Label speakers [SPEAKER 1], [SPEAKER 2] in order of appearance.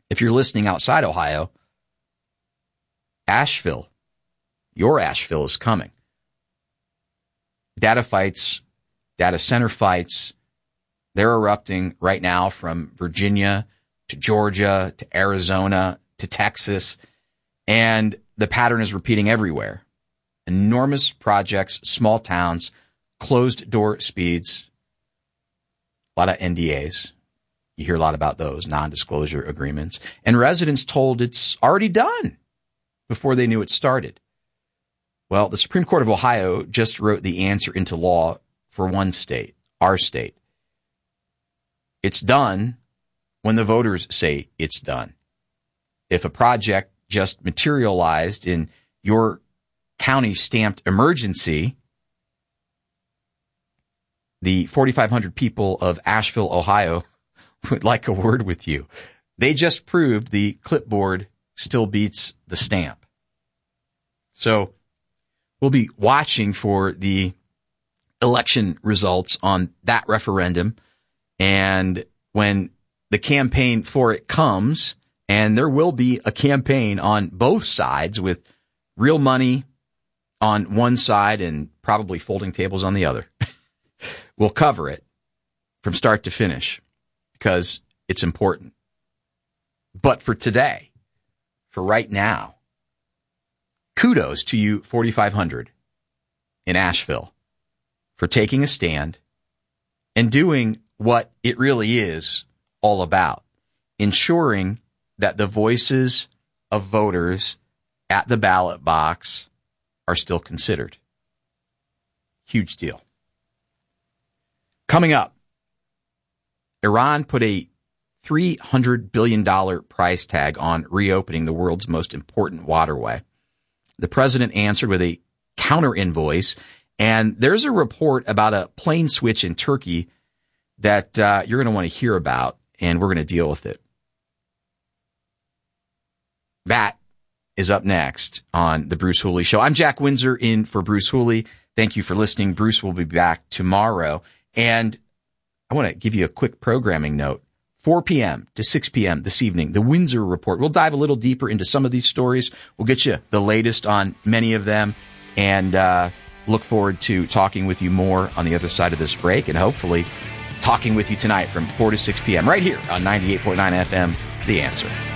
[SPEAKER 1] If you're listening outside Ohio, Asheville, your Asheville is coming. Data fights, data center fights, they're erupting right now from Virginia to Georgia to Arizona to Texas, and the pattern is repeating everywhere. Enormous projects, small towns, closed door speeds, a lot of NDAs. You hear a lot about those, non-disclosure agreements. And residents told it's already done before they knew it started. Well, the Supreme Court of Ohio just wrote the answer into law for one state, our state. It's done when the voters say it's done. If a project just materialized in your county stamped emergency, the 4,500 people of Asheville, Ohio would like a word with you. They just proved the clipboard still beats the stamp. So we'll be watching for the election results on that referendum. And when the campaign for it comes, and there will be a campaign on both sides with real money on one side and probably folding tables on the other. We'll cover it from start to finish because it's important. But for today, for right now, kudos to you 4,500 in Asheville for taking a stand and doing what it really is all about, ensuring that the voices of voters at the ballot box are still considered. Huge deal. Coming up, Iran put a $300 billion price tag on reopening the world's most important waterway. The president answered with a counter invoice, and there's a report about a plane switch in Turkey that you're going to want to hear about, and we're going to deal with it. That is up next on The Bruce Hooley Show. I'm Jack Windsor in for Bruce Hooley. Thank you for listening. Bruce will be back tomorrow. And I want to give you a quick programming note. 4 p.m. to 6 p.m. this evening, the Windsor Report. We'll dive a little deeper into some of these stories. We'll get you the latest on many of them, and look forward to talking with you more on the other side of this break, and hopefully talking with you tonight from 4 to 6 p.m. right here on 98.9 FM, The Answer.